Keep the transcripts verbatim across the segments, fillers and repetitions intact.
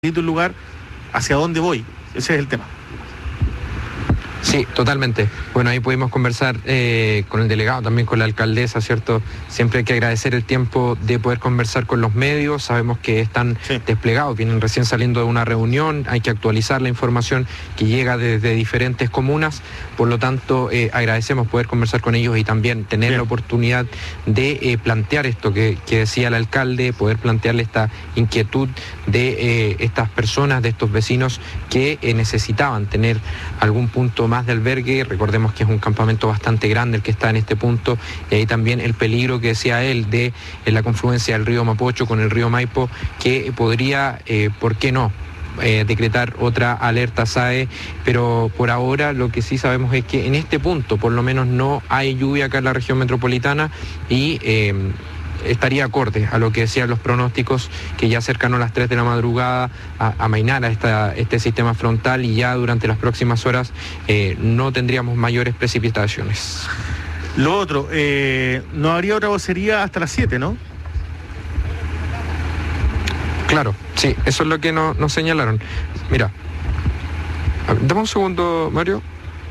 un lugar, hacia dónde voy. Ese es el tema. Sí, totalmente. Bueno, ahí pudimos conversar eh, con el delegado, también con la alcaldesa, ¿cierto? Siempre hay que agradecer el tiempo de poder conversar con los medios. Sabemos que están sí. desplegados, vienen recién saliendo de una reunión, hay que actualizar la información que llega desde diferentes comunas. Por lo tanto, eh, agradecemos poder conversar con ellos y también tener Bien. la oportunidad de eh, plantear esto que, que decía el alcalde, poder plantearle esta inquietud de eh, estas personas, de estos vecinos que eh, necesitaban tener algún punto más de albergue. Recordemos que es un campamento bastante grande el que está en este punto, y ahí también el peligro que decía él de en la confluencia del río Mapocho con el río Maipo, que podría, eh, ¿por qué no?, Eh, decretar otra alerta S A E, pero por ahora lo que sí sabemos es que en este punto por lo menos no hay lluvia acá en la región metropolitana y eh, estaría acorde a lo que decían los pronósticos, que ya cercano a las tres de la madrugada a, amainara esta, este sistema frontal y ya durante las próximas horas eh, no tendríamos mayores precipitaciones. Lo otro, eh, no habría otra vocería hasta las siete, ¿no? Claro, sí, eso es lo que no, nos señalaron. Mira, a ver, dame un segundo, Mario.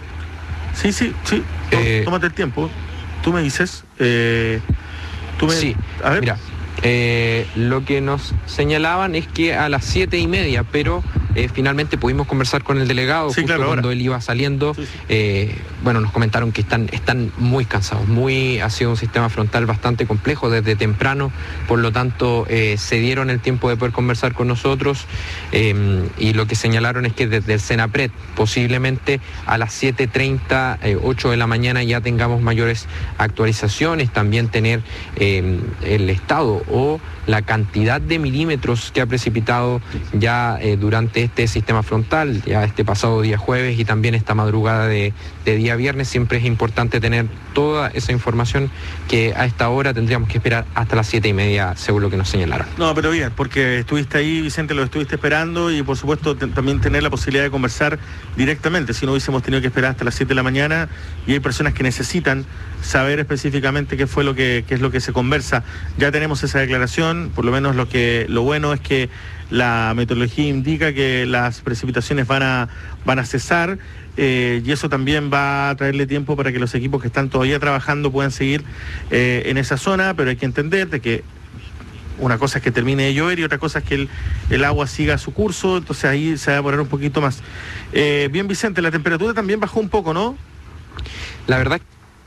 Sí, sí, sí, eh, tómate el tiempo. Tú me dices, eh, tú me... Sí, a ver. Mira, eh, lo que nos señalaban es que a las siete y media, pero eh, finalmente pudimos conversar con el delegado, sí, justo claro, cuando ahora. él iba saliendo. Sí, sí. Eh, bueno, nos comentaron que están, están muy cansados, muy, ha sido un sistema frontal bastante complejo desde temprano, por lo tanto eh, se dieron el tiempo de poder conversar con nosotros eh, y lo que señalaron es que desde el Senapred posiblemente a las siete treinta, eh, ocho de la mañana ya tengamos mayores actualizaciones, también tener eh, el estado o la cantidad de milímetros que ha precipitado ya eh, durante este sistema frontal, ya este pasado día jueves y también esta madrugada de, de día viernes. Siempre es importante tener toda esa información, que a esta hora tendríamos que esperar hasta las siete y media, según lo que nos señalaron. No, pero bien, porque estuviste ahí, Vicente, lo estuviste esperando, y por supuesto t- también tener la posibilidad de conversar directamente, si no hubiésemos tenido que esperar hasta las siete de la mañana, y hay personas que necesitan saber específicamente qué fue lo que, qué es lo que se conversa. Ya tenemos esa declaración, por lo menos lo que lo bueno es que la meteorología indica que las precipitaciones van a, van a cesar, eh, y eso también va a traerle tiempo para que los equipos que están todavía trabajando puedan seguir eh, en esa zona, pero hay que entender de que una cosa es que termine de llover y otra cosa es que el, el agua siga su curso, entonces ahí se va a demorar un poquito más. Eh, bien, Vicente, la temperatura también bajó un poco, ¿no? La verdad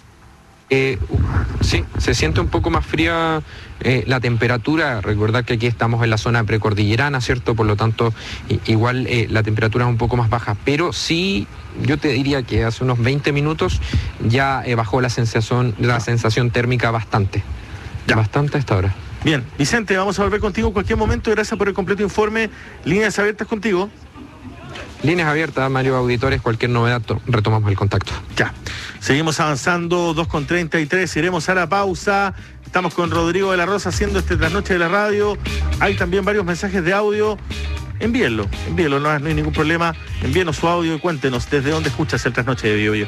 Eh, sí, se siente un poco más fría eh, la temperatura. Recordar que aquí estamos en la zona precordillerana, ¿cierto? Por lo tanto, i- igual eh, la temperatura es un poco más baja, pero sí, yo te diría que hace unos veinte minutos ya eh, bajó la sensación, la sensación térmica bastante, ya. bastante a esta hora. Bien, Vicente, vamos a volver contigo en cualquier momento. Gracias por el completo informe. Líneas abiertas contigo. Líneas abiertas, Mario, auditores, cualquier novedad, to- retomamos el contacto. Ya, seguimos avanzando, dos con treinta y tres, iremos a la pausa. Estamos con Rodrigo de la Rosa haciendo este trasnoche de la radio. Hay también varios mensajes de audio. Envíenlo, envíenlo, no, no hay ningún problema. Envíenos su audio y cuéntenos desde dónde escuchas el trasnoche de Bio Bio.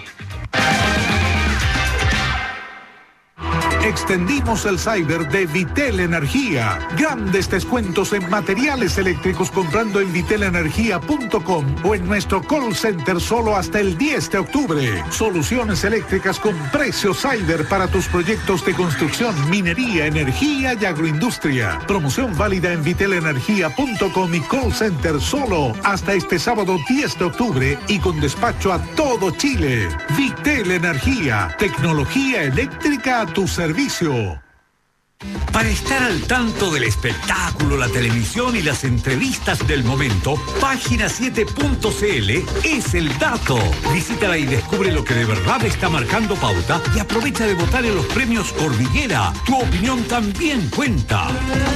Extendimos el cyber de Vitel Energía. Grandes descuentos en materiales eléctricos comprando en vitel energía punto com o en nuestro call center solo hasta el diez de octubre. Soluciones eléctricas con precio cyber para tus proyectos de construcción, minería, energía y agroindustria. Promoción válida en vitel energía punto com y call center solo hasta este sábado diez de octubre y con despacho a todo Chile. Vitel Energía, tecnología eléctrica a tu servicio. Para estar al tanto del espectáculo, la televisión y las entrevistas del momento, página siete punto c l es el dato. Visítala y descubre lo que de verdad está marcando pauta y aprovecha de votar en los premios Cordillera. Tu opinión también cuenta.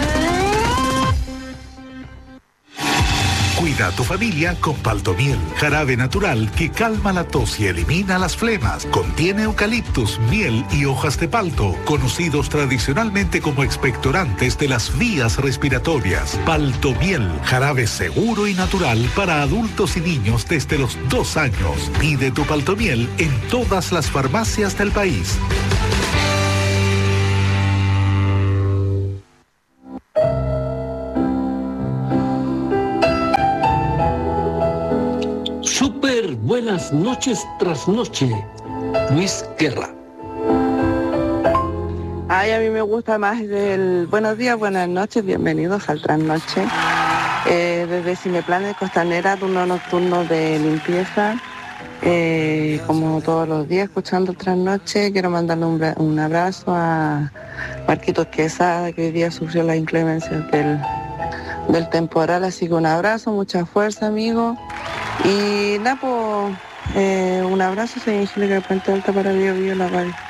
Cuida a tu familia con Paltomiel, jarabe natural que calma la tos y elimina las flemas. Contiene eucaliptus, miel y hojas de palto, conocidos tradicionalmente como expectorantes de las vías respiratorias. Paltomiel, jarabe seguro y natural para adultos y niños desde los dos años. Pide tu Paltomiel en todas las farmacias del país. buenas noches tras noche. Luis Guerra. Ay, a mí me gusta más el buenos días, buenas noches, bienvenidos al trasnoche. Eh, desde Cineplanes Costanera, turno nocturno de limpieza, eh, como todos los días escuchando el trasnoche. Quiero mandarle un, un abrazo a Marquitos Quesada, que hoy día sufrió las inclemencias del, del temporal, así que un abrazo, mucha fuerza, amigo. Y Napo, eh, un abrazo, soy Angélica de Puente Alta para Bio Bio La Radio.